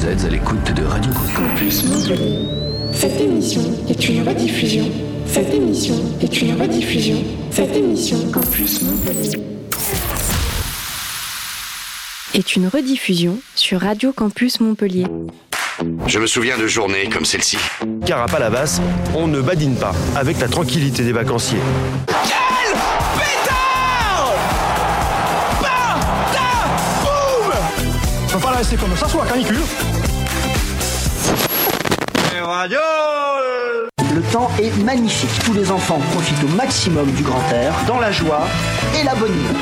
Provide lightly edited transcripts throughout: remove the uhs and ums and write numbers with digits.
Vous êtes à l'écoute de Radio Campus Montpellier. Cette émission est une rediffusion. Cette émission est une rediffusion. Cette émission Campus Montpellier est une rediffusion sur Radio Campus Montpellier. Je me souviens de journées comme celle-ci. Car à Palavas, on ne badine pas avec la tranquillité des vacanciers. Quel pétard! Boum! On peut pas la laisser comme ça, soit canicule. Le temps est magnifique. Tous les enfants profitent au maximum du grand air, dans la joie et la bonne humeur.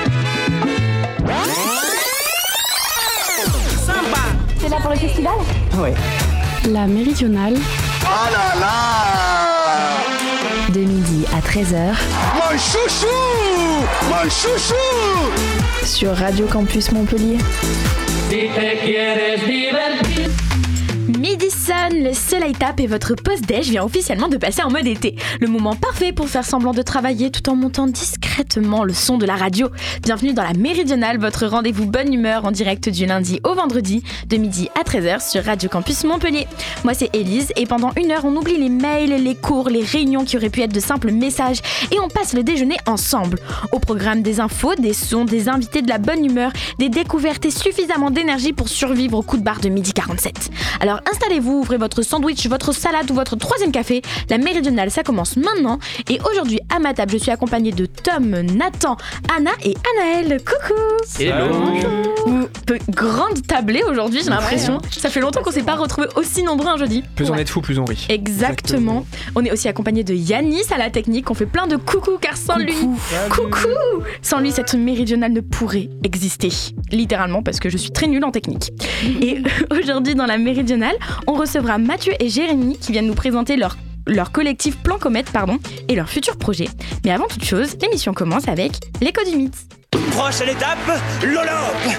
C'est là pour le festival ? Ouais. La Méridionale. Oh là là! De midi à 13h. Mon chouchou! Mon chouchou! Sur Radio Campus Montpellier. Midi sonne, le soleil tape et votre pause déj vient officiellement de passer en mode été. Le moment parfait pour faire semblant de travailler tout en montant discrètement le son de la radio. Bienvenue dans la Méridionale, votre rendez-vous bonne humeur en direct du lundi au vendredi, de midi à 13h sur Radio Campus Montpellier. Moi c'est Élise et pendant une heure on oublie les mails, les cours, les réunions qui auraient pu être de simples messages et on passe le déjeuner ensemble. Au programme des infos, des sons, des invités, de la bonne humeur, des découvertes et suffisamment d'énergie pour survivre au coup de barre de midi 47. Alors installez-vous, ouvrez votre sandwich, votre salade ou votre troisième café. La Méridionale, ça commence maintenant. Et aujourd'hui, à ma table, je suis accompagnée de Tom, Nathan, Anna et Anaël. Coucou! Hello! Grande tablée aujourd'hui, j'ai l'impression. Ça fait longtemps qu'on s'est pas retrouvés aussi nombreux un jeudi. Plus on est de fous, plus on rit. Exactement. On est aussi accompagné de Yanis à la technique. On fait plein de coucou car sans lui... Coucou! Sans lui, cette Méridionale ne pourrait exister. Littéralement, parce que je suis très nulle en technique. Et aujourd'hui, dans la Méridionale, on recevra Mathieu et Jérémy qui viennent nous présenter leur collectif Plan Comète et leur futur projet. Mais avant toute chose, l'émission commence avec l'écho du mythe. Prochaine étape, l'Olympe!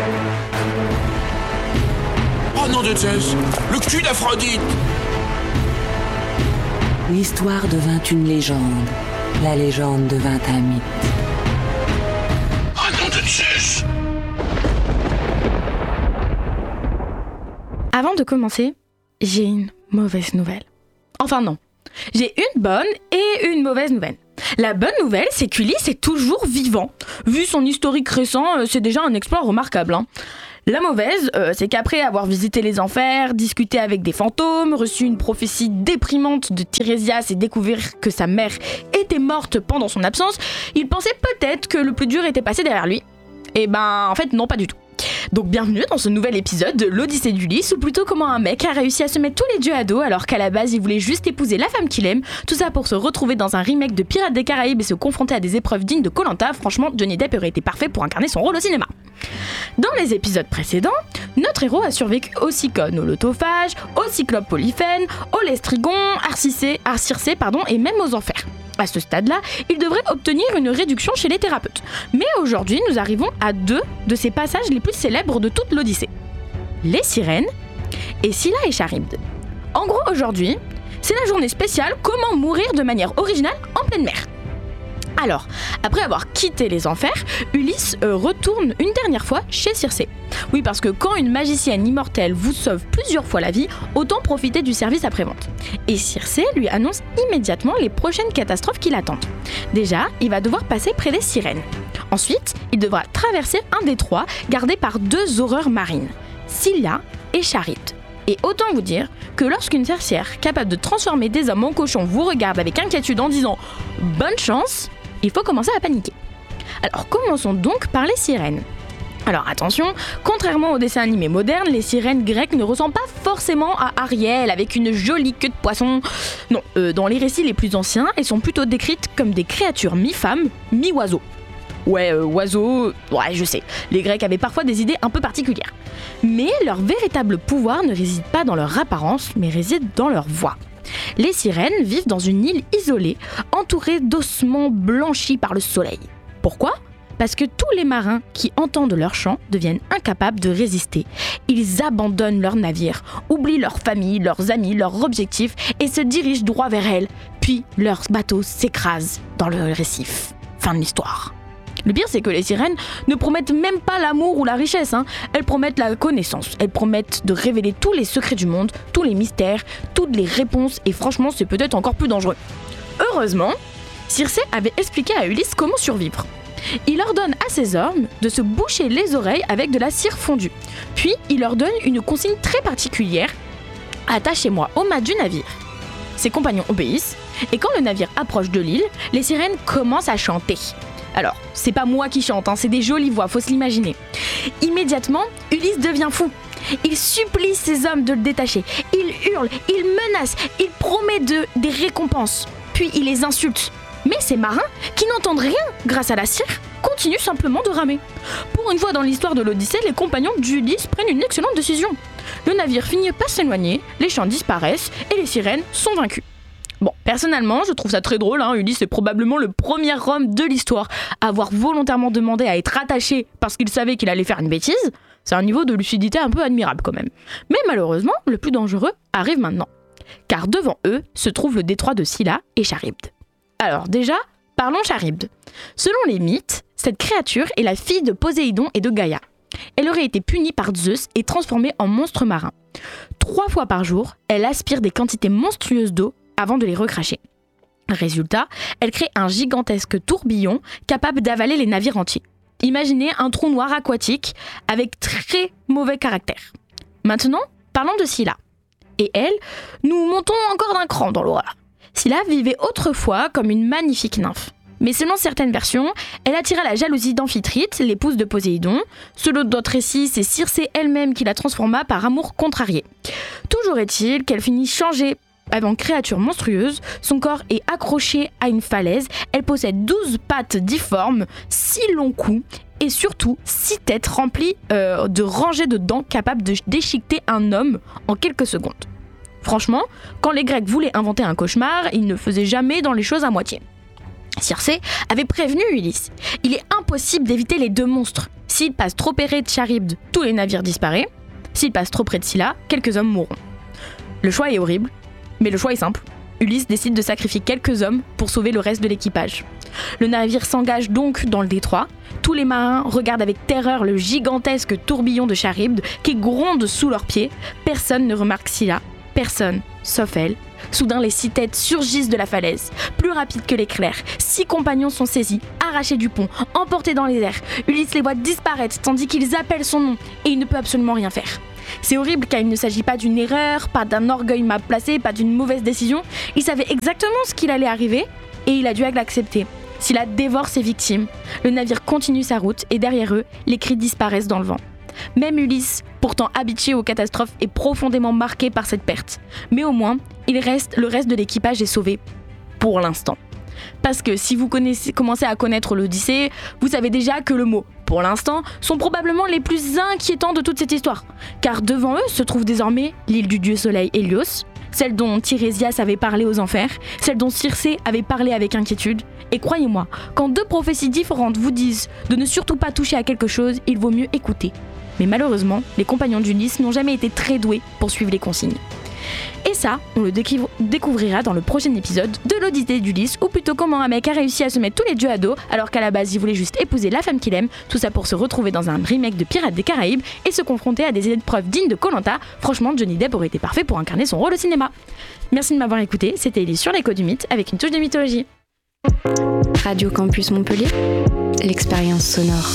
Oh non de Zeus, le cul d'Aphrodite! L'histoire devint une légende, la légende devint un mythe. Oh non de Zeus! Avant de commencer, j'ai une mauvaise nouvelle. Enfin non, j'ai une bonne et une mauvaise nouvelle. La bonne nouvelle, c'est qu'Ulysse est toujours vivant. Vu son historique récent, c'est déjà un exploit remarquable. La mauvaise, c'est qu'après avoir visité les enfers, discuté avec des fantômes, reçu une prophétie déprimante de Tirésias et découvert que sa mère était morte pendant son absence, il pensait peut-être que le plus dur était passé derrière lui. Et ben, en fait, non, pas du tout. Donc bienvenue dans ce nouvel épisode de l'Odyssée d'Ulysse, ou plutôt comment un mec a réussi à se mettre tous les dieux à dos alors qu'à la base il voulait juste épouser la femme qu'il aime, tout ça pour se retrouver dans un remake de Pirates des Caraïbes et se confronter à des épreuves dignes de Koh-Lanta. Franchement, Johnny Depp aurait été parfait pour incarner son rôle au cinéma. Dans les épisodes précédents, notre héros a survécu aux cyclones, aux lotophages, aux cyclopes polyphènes, aux lestrigons, à Circé et même aux enfers. À ce stade-là, il devrait obtenir une réduction chez les thérapeutes. Mais aujourd'hui, nous arrivons à deux de ces passages les plus célèbres de toute l'Odyssée. Les sirènes et Scylla et Charybde. En gros, aujourd'hui, c'est la journée spéciale Comment mourir de manière originale en pleine mer. Alors, après avoir quitté les enfers, Ulysse retourne une dernière fois chez Circé. Oui, parce que quand une magicienne immortelle vous sauve plusieurs fois la vie, autant profiter du service après-vente. Et Circé lui annonce immédiatement les prochaines catastrophes qui l'attendent. Déjà, il va devoir passer près des sirènes. Ensuite, il devra traverser un détroit gardé par deux horreurs marines, Scylla et Charybde. Et autant vous dire que lorsqu'une sorcière capable de transformer des hommes en cochons vous regarde avec inquiétude en disant « bonne chance », il faut commencer à paniquer. Alors commençons donc par les sirènes. Alors attention, contrairement aux dessins animés modernes, les sirènes grecques ne ressemblent pas forcément à Ariel avec une jolie queue de poisson. Non, dans les récits les plus anciens, elles sont plutôt décrites comme des créatures mi-femmes, mi-oiseaux. Ouais, oiseaux, ouais je sais, les Grecs avaient parfois des idées un peu particulières. Mais leur véritable pouvoir ne réside pas dans leur apparence, mais réside dans leur voix. Les sirènes vivent dans une île isolée, entourée d'ossements blanchis par le soleil. Pourquoi ? Parce que tous les marins qui entendent leur chant deviennent incapables de résister. Ils abandonnent leur navire, oublient leur famille, leurs amis, leurs objectifs et se dirigent droit vers elles. Puis leurs bateaux s'écrasent dans le récif. Fin de l'histoire. Le pire, c'est que les sirènes ne promettent même pas l'amour ou la richesse, hein. Elles promettent la connaissance. Elles promettent de révéler tous les secrets du monde, tous les mystères, toutes les réponses, et franchement, c'est peut-être encore plus dangereux. Heureusement, Circé avait expliqué à Ulysse comment survivre. Il ordonne à ses hommes de se boucher les oreilles avec de la cire fondue. Puis, il leur donne une consigne très particulière. Attachez-moi au mât du navire. Ses compagnons obéissent, et quand le navire approche de l'île, les sirènes commencent à chanter. Alors, c'est pas moi qui chante, hein, c'est des jolies voix, faut se l'imaginer. Immédiatement, Ulysse devient fou. Il supplie ses hommes de le détacher. Il hurle, il menace, il promet des récompenses. Puis il les insulte. Mais ces marins, qui n'entendent rien grâce à la cire, continuent simplement de ramer. Pour une fois dans l'histoire de l'Odyssée, les compagnons d'Ulysse prennent une excellente décision. Le navire finit par s'éloigner, les chants disparaissent et les sirènes sont vaincues. Bon, personnellement, je trouve ça très drôle, hein. Ulysse est probablement le premier homme de l'histoire à avoir volontairement demandé à être attaché parce qu'il savait qu'il allait faire une bêtise. C'est un niveau de lucidité un peu admirable quand même. Mais malheureusement, le plus dangereux arrive maintenant. Car devant eux se trouve le détroit de Scylla et Charybde. Alors déjà, parlons Charybde. Selon les mythes, cette créature est la fille de Poséidon et de Gaïa. Elle aurait été punie par Zeus et transformée en monstre marin. 3 fois par jour, elle aspire des quantités monstrueuses d'eau avant de les recracher. Résultat, elle crée un gigantesque tourbillon capable d'avaler les navires entiers. Imaginez un trou noir aquatique avec très mauvais caractère. Maintenant, parlons de Scylla. Et elle, nous montons encore d'un cran dans l'horreur. Scylla vivait autrefois comme une magnifique nymphe. Mais selon certaines versions, elle attira la jalousie d'Amphitrite, l'épouse de Poséidon. Selon d'autres récits, c'est Circé elle-même qui la transforma par amour contrarié. Toujours est-il qu'elle finit changée en créature monstrueuse. Son corps est accroché à une falaise. Elle possède 12 pattes difformes, 6 longs coups et surtout 6 têtes remplies de rangées de dents capables de déchiqueter un homme en quelques secondes. Franchement, quand les Grecs voulaient inventer un cauchemar, ils ne faisaient jamais dans les choses à moitié. Circé avait prévenu Ulysse. Il est impossible d'éviter les 2 monstres. S'il passe trop près de Charybde, tous les navires disparaissent. S'il passe trop près de Scylla, quelques hommes mourront. Le choix est horrible, mais le choix est simple. Ulysse décide de sacrifier quelques hommes pour sauver le reste de l'équipage. Le navire s'engage donc dans le détroit. Tous les marins regardent avec terreur le gigantesque tourbillon de Charybde qui gronde sous leurs pieds. Personne ne remarque Scylla. Personne, sauf elle. Soudain, les 6 têtes surgissent de la falaise. Plus rapides que l'éclair, 6 compagnons sont saisis, arrachés du pont, emportés dans les airs. Ulysse les voit disparaître tandis qu'ils appellent son nom et il ne peut absolument rien faire. C'est horrible car il ne s'agit pas d'une erreur, pas d'un orgueil mal placé, pas d'une mauvaise décision. Il savait exactement ce qu'il allait arriver et il a dû l'accepter. Scylla dévore ses victimes. Le navire continue sa route et derrière eux, les cris disparaissent dans le vent. Même Ulysse, pourtant habitué aux catastrophes, est profondément marqué par cette perte. Mais au moins, le reste de l'équipage est sauvé. Pour l'instant. Parce que si vous commencez à connaître l'Odyssée, vous savez déjà que le mot « pour l'instant » sont probablement les plus inquiétants de toute cette histoire. Car devant eux se trouve désormais l'île du dieu soleil Hélios, celle dont Tirésias avait parlé aux enfers, celle dont Circé avait parlé avec inquiétude. Et croyez-moi, quand 2 prophéties différentes vous disent de ne surtout pas toucher à quelque chose, il vaut mieux écouter. Mais malheureusement, les compagnons d'Ulysse n'ont jamais été très doués pour suivre les consignes. Et ça, on le découvrira dans le prochain épisode de l'Odyssée d'Ulysse, ou plutôt comment un mec a réussi à se mettre tous les dieux à dos alors qu'à la base il voulait juste épouser la femme qu'il aime, tout ça pour se retrouver dans un remake de Pirates des Caraïbes et se confronter à des épreuves dignes de Koh-Lanta. Franchement, Johnny Depp aurait été parfait pour incarner son rôle au cinéma. Merci de m'avoir écouté, c'était Ellie sur l'écho du mythe avec une touche de mythologie. Radio Campus Montpellier, l'expérience sonore.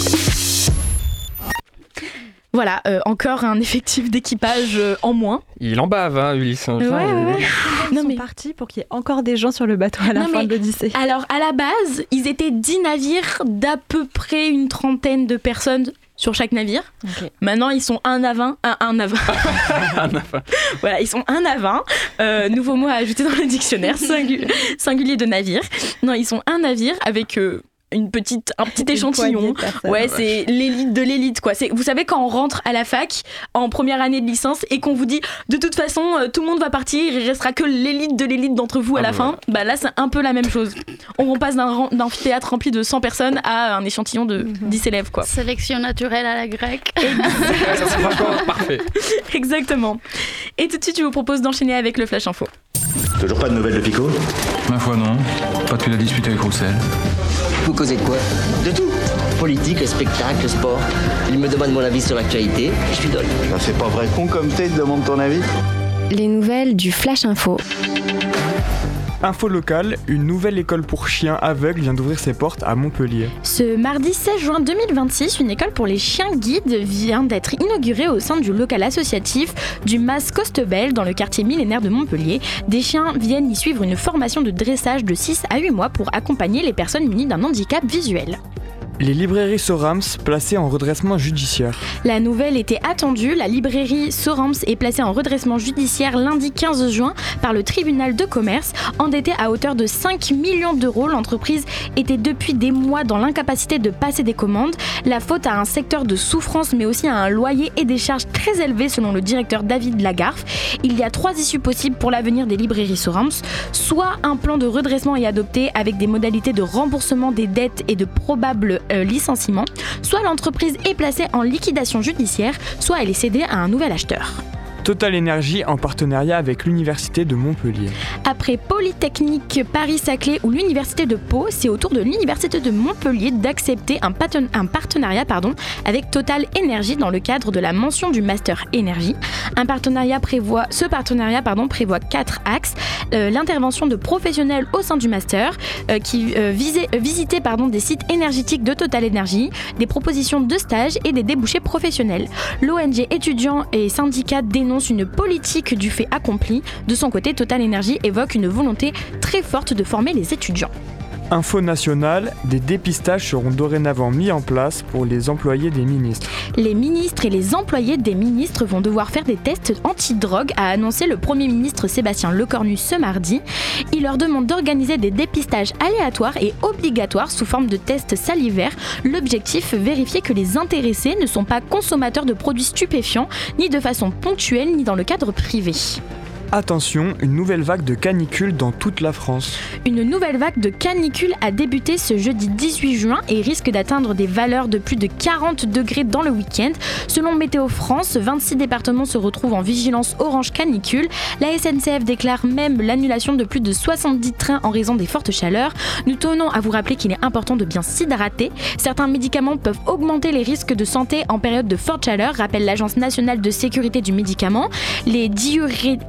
Voilà, encore un effectif d'équipage en moins. Il en bave, hein, Ulysse. Ouais. Ils sont partis pour qu'il y ait encore des gens sur le bateau à la fin de l'Odyssée. Alors, à la base, ils étaient 10 navires d'à peu près une trentaine de personnes sur chaque navire. Okay. Maintenant, ils sont 1 à 20. Voilà, ils sont 1 à 20. Nouveau mot à ajouter dans le dictionnaire, singulier de navire. Non, ils sont 1 navire avec... un petit échantillon. Ouais, c'est l'élite de l'élite, quoi. Vous savez, quand on rentre à la fac en première année de licence et qu'on vous dit de toute façon tout le monde va partir, il restera que l'élite de l'élite d'entre vous à la fin, bah là c'est un peu la même chose. On passe d'un amphithéâtre rempli de 100 personnes à un échantillon de 10 élèves, quoi. Sélection naturelle à la grecque. Ça c'est franchement parfait. Exactement. Et tout de suite, je vous propose d'enchaîner avec le Flash Info. Toujours pas de nouvelles de Pico ? Ma foi non, pas depuis la dispute avec Roussel. Vous causez de quoi ? De tout. politique, le spectacle, le sport. Il me demande mon avis sur l'actualité, je lui donne. Ça fait pas vrai con comme t'es, il te demande ton avis. Les nouvelles du Flash Info. Info locale, une nouvelle école pour chiens aveugles vient d'ouvrir ses portes à Montpellier. Ce mardi 16 juin 2026, une école pour les chiens guides vient d'être inaugurée au sein du local associatif du Mas Costebel dans le quartier millénaire de Montpellier. Des chiens viennent y suivre une formation de dressage de 6 à 8 mois pour accompagner les personnes munies d'un handicap visuel. Les librairies Sorams placées en redressement judiciaire. La nouvelle était attendue. La librairie Sorams est placée en redressement judiciaire lundi 15 juin par le tribunal de commerce. Endettée à hauteur de 5 millions d'euros, l'entreprise était depuis des mois dans l'incapacité de passer des commandes. La faute à un secteur de souffrance mais aussi à un loyer et des charges très élevées selon le directeur David Lagarfe. Il y a 3 issues possibles pour l'avenir des librairies Sorams. Soit un plan de redressement est adopté avec des modalités de remboursement des dettes et de probables licenciement, soit l'entreprise est placée en liquidation judiciaire, soit elle est cédée à un nouvel acheteur. Total Énergie en partenariat avec l'Université de Montpellier. Après Polytechnique Paris-Saclay ou l'Université de Pau, c'est au tour de l'Université de Montpellier d'accepter un partenariat avec Total Énergie dans le cadre de la mention du Master Énergie. Ce partenariat prévoit 4 axes. L'intervention de professionnels au sein du Master, visiter des sites énergétiques de Total Énergie, des propositions de stages et des débouchés professionnels. L'ONG étudiants et syndicats dénoncent une politique du fait accompli. De son côté, Total Énergie évoque une volonté très forte de former les étudiants. Info nationale, des dépistages seront dorénavant mis en place pour les employés des ministres. Les ministres et les employés des ministres vont devoir faire des tests anti-drogue, a annoncé le Premier ministre Sébastien Lecornu ce mardi. Il leur demande d'organiser des dépistages aléatoires et obligatoires sous forme de tests salivaires. L'objectif, vérifier que les intéressés ne sont pas consommateurs de produits stupéfiants, ni de façon ponctuelle, ni dans le cadre privé. Attention, une nouvelle vague de canicule dans toute la France. Une nouvelle vague de canicule a débuté ce jeudi 18 juin et risque d'atteindre des valeurs de plus de 40 degrés dans le week-end. Selon Météo France, 26 départements se retrouvent en vigilance orange canicule. La SNCF déclare même l'annulation de plus de 70 trains en raison des fortes chaleurs. Nous tenons à vous rappeler qu'il est important de bien s'hydrater. Certains médicaments peuvent augmenter les risques de santé en période de forte chaleur, rappelle l'Agence nationale de sécurité du médicament. Les diurétiques,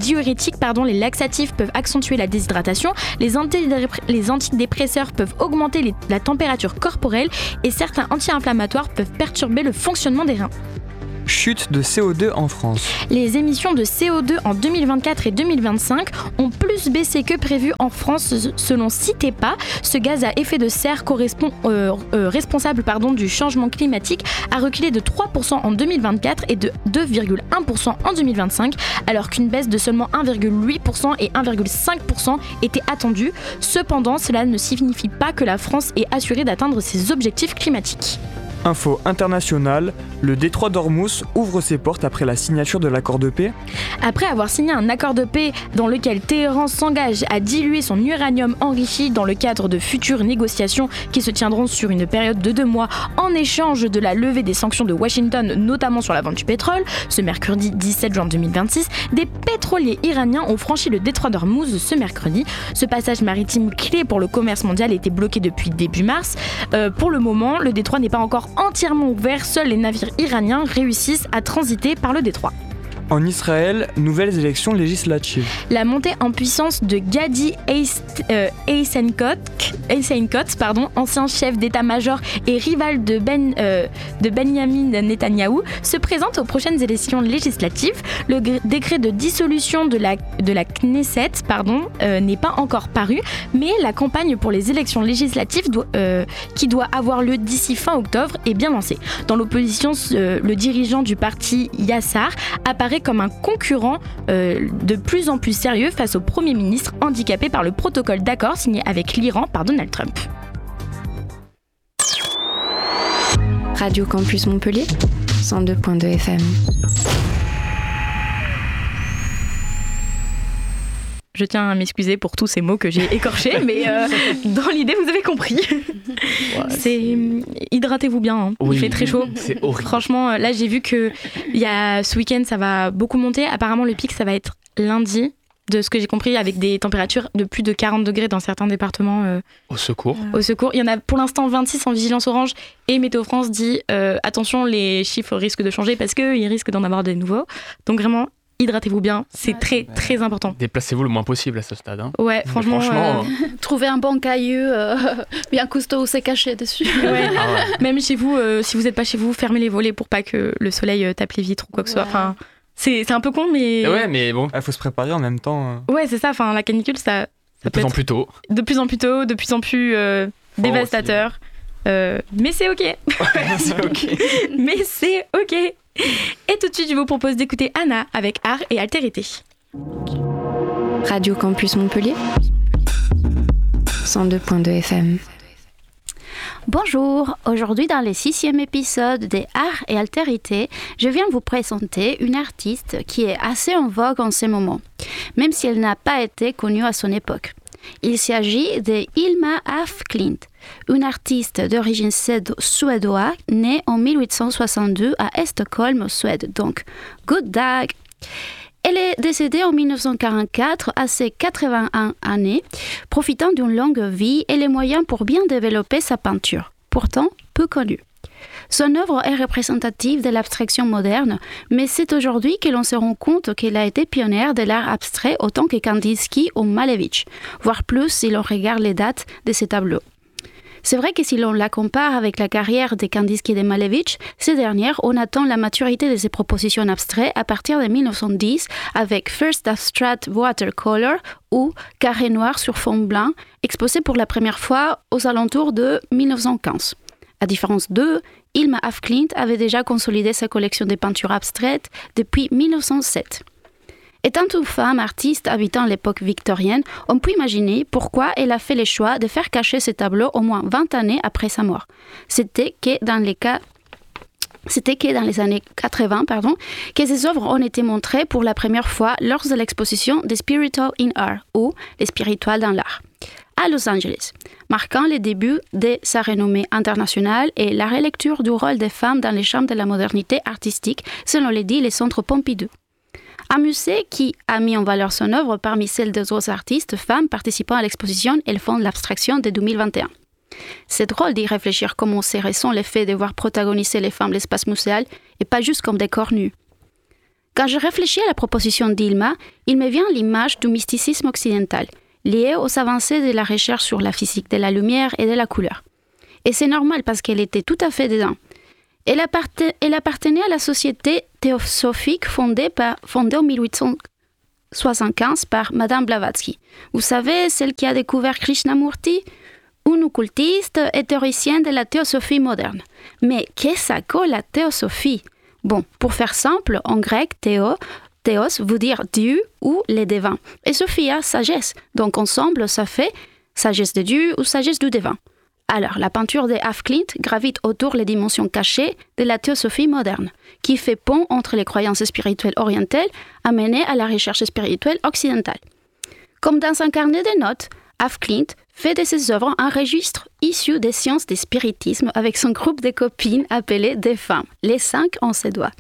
les laxatifs peuvent accentuer la déshydratation, les antidépresseurs peuvent augmenter la température corporelle et certains anti-inflammatoires peuvent perturber le fonctionnement des reins. Chute de CO2 en France. Les émissions de CO2 en 2024 et 2025 ont plus baissé que prévu en France selon Citepa. Ce gaz à effet de serre responsable du changement climatique a reculé de 3% en 2024 et de 2,1% en 2025, alors qu'une baisse de seulement 1,8% et 1,5% était attendue. Cependant, cela ne signifie pas que la France est assurée d'atteindre ses objectifs climatiques. Info internationale, le détroit d'Ormuz ouvre ses portes après la signature de l'accord de paix. Après avoir signé un accord de paix dans lequel Téhéran s'engage à diluer son uranium enrichi dans le cadre de futures négociations qui se tiendront sur une période de 2 mois en échange de la levée des sanctions de Washington, notamment sur la vente du pétrole, ce mercredi 17 juin 2026, des pétroliers iraniens ont franchi le détroit d'Ormuz ce mercredi. Ce passage maritime clé pour le commerce mondial était bloqué depuis début mars. Pour le moment, le détroit n'est pas encore entièrement ouvert, seuls les navires iraniens réussissent à transiter par le détroit. En Israël, nouvelles élections législatives. La montée en puissance de Gadi Eisenkot, ancien chef d'état-major et rival de Benyamin Netanyahou, se présente aux prochaines élections législatives. Le décret de dissolution de la Knesset n'est pas encore paru, mais la campagne pour les élections législatives qui doit avoir lieu d'ici fin octobre est bien lancée. Dans l'opposition, le dirigeant du parti Yassar apparaît comme un concurrent de plus en plus sérieux face au Premier ministre handicapé par le protocole d'accord signé avec l'Iran par Donald Trump. Radio Campus Montpellier, 102.2 FM. Je tiens à m'excuser pour tous ces mots que j'ai écorchés, mais dans l'idée, vous avez compris. Hydratez-vous bien, hein. Oui, il fait très chaud. C'est horrible. Franchement, là, j'ai vu que ce week-end, ça va beaucoup monter. Apparemment, le pic, ça va être lundi de ce que j'ai compris, avec des températures de plus de 40 degrés dans certains départements. Au secours. Au secours. Il y en a pour l'instant 26 en vigilance orange et Météo France dit attention, les chiffres risquent de changer parce qu'ils risquent d'en avoir des nouveaux. Donc vraiment, hydratez-vous bien, c'est très très important. Déplacez-vous le moins possible à ce stade. Hein. Ouais, franchement trouvez un bon caillou bien costaud où se cacher dessus. Ouais. Même chez vous, si vous n'êtes pas chez vous, fermez les volets pour pas que le soleil tape les vitres ou quoi que ce soit. Enfin, c'est un peu con, mais... Ouais, mais bon. Il faut se préparer en même temps. Ouais, c'est ça. Enfin, la canicule, ça de plus en plus tôt. De plus en plus tôt, de plus en plus dévastateur. Mais c'est OK. C'est OK. Mais c'est OK. Et tout de suite, je vous propose d'écouter Anna avec Art et Altérité. Radio Campus Montpellier 102.2 FM. Bonjour, aujourd'hui dans le 6e épisode des Art et Altérité, je viens vous présenter une artiste qui est assez en vogue en ce moment, même si elle n'a pas été connue à son époque. Il s'agit de Hilma af Klint, une artiste d'origine suédoise née en 1862 à Stockholm, Suède. Donc, good dag! Elle est décédée en 1944 à ses 81 années, profitant d'une longue vie et les moyens pour bien développer sa peinture, pourtant peu connue. Son œuvre est représentative de l'abstraction moderne, mais c'est aujourd'hui que l'on se rend compte qu'elle a été pionnière de l'art abstrait autant que Kandinsky ou Malevich, voire plus si l'on regarde les dates de ses tableaux. C'est vrai que si l'on la compare avec la carrière de Kandinsky et de Malevich, ces dernières, on attend la maturité de ses propositions abstraites à partir de 1910 avec First Abstract Watercolor ou Carré noir sur fond blanc, exposé pour la première fois aux alentours de 1915. À différence d'eux, Hilma af Klint avait déjà consolidé sa collection de peintures abstraites depuis 1907. Étant une femme artiste habitant l'époque victorienne, on peut imaginer pourquoi elle a fait le choix de faire cacher ses tableaux au moins 20 années après sa mort. C'était que dans les années 80, que ses œuvres ont été montrées pour la première fois lors de l'exposition The Spiritual in Art, ou Les spirituels dans l'art, à Los Angeles, marquant le début de sa renommée internationale et la relecture du rôle des femmes dans les champs de la modernité artistique, selon les dit les Centres Pompidou. Un musée qui a mis en valeur son œuvre parmi celles des autres artistes femmes participant à l'exposition et le Fonds de l'abstraction de 2021. C'est drôle d'y réfléchir comment c'est récent le fait de voir protagoniser les femmes l'espace muséal et pas juste comme des corps nus. Quand je réfléchis à la proposition d'Hilma, il me vient l'image du mysticisme occidental, lié aux avancées de la recherche sur la physique de la lumière et de la couleur. Et c'est normal parce qu'elle était tout à fait dedans. Elle appartenait à la société théosophique fondée en 1875 par Madame Blavatsky. Vous savez, celle qui a découvert Krishnamurti, une occultiste et théoricienne de la théosophie moderne. Mais qu'est-ce que la théosophie? Bon, pour faire simple, en grec, théos veut dire Dieu ou les divins. Et sophia, sagesse. Donc ensemble, ça fait sagesse de Dieu ou sagesse du divin. Alors, la peinture de af Klint gravite autour les dimensions cachées de la théosophie moderne, qui fait pont entre les croyances spirituelles orientales amenées à la recherche spirituelle occidentale. Comme dans un carnet de notes, af Klint fait de ses œuvres un registre issu des sciences du spiritisme avec son groupe de copines appelé des femmes, les 5 en ses doigts.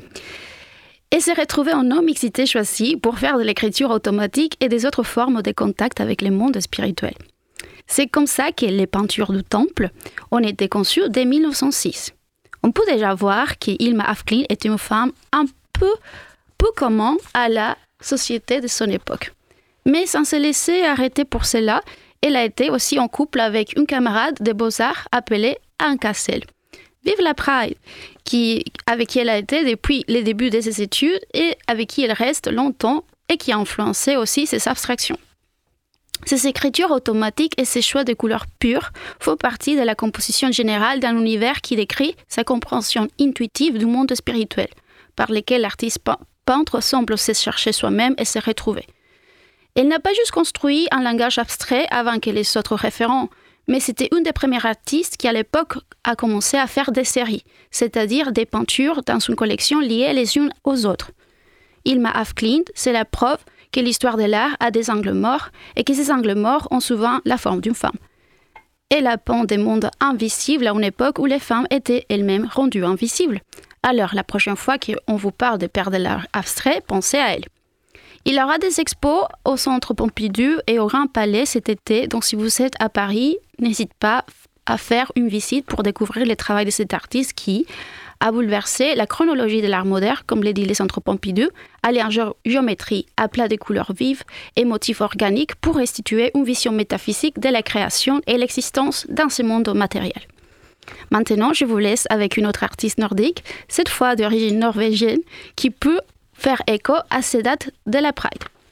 Et s'est retrouvée en non-mixité choisie pour faire de l'écriture automatique et des autres formes de contact avec le monde spirituel. C'est comme ça que les peintures du temple ont été conçues dès 1906. On peut déjà voir que Hilma af Klint était une femme un peu commune à la société de son époque. Mais sans se laisser arrêter pour cela, elle a été aussi en couple avec une camarade de beaux-arts appelée Anne Cassel. Vive la Pride, avec qui elle a été depuis les débuts de ses études et avec qui elle reste longtemps et qui a influencé aussi ses abstractions. Ces écritures automatiques et ces choix de couleurs pures font partie de la composition générale d'un univers qui décrit sa compréhension intuitive du monde spirituel, par lequel l'artiste peintre semble se chercher soi-même et se retrouver. Elle n'a pas juste construit un langage abstrait avant que les autres référents, mais c'était une des premières artistes qui à l'époque a commencé à faire des séries, c'est-à-dire des peintures dans une collection liées les unes aux autres. Hilma af Klint, c'est la preuve que l'histoire de l'art a des angles morts et que ces angles morts ont souvent la forme d'une femme. Elle a peint des mondes invisibles à une époque où les femmes étaient elles-mêmes rendues invisibles. Alors, la prochaine fois qu'on vous parle de père de l'art abstrait, pensez à elle. Il y aura des expos au Centre Pompidou et au Grand Palais cet été, donc si vous êtes à Paris, n'hésitez pas à faire une visite pour découvrir le travail de cet artiste qui a bouleversé la chronologie de l'art moderne, comme le dit le Centre Pompidou, alliant géométrie, aplat de couleurs vives et motifs organiques pour restituer une vision métaphysique de la création et l'existence dans ce monde matériel. Maintenant, je vous laisse avec une autre artiste nordique, cette fois d'origine norvégienne, qui peut faire écho à ces dates de la Pride.